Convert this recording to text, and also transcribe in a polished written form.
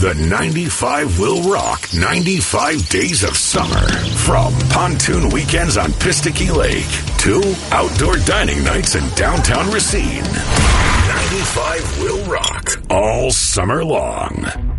The 95 will rock 95 days of summer. From pontoon weekends on Pistokey Lake to outdoor dining nights in downtown Racine. 95 will rock all summer long.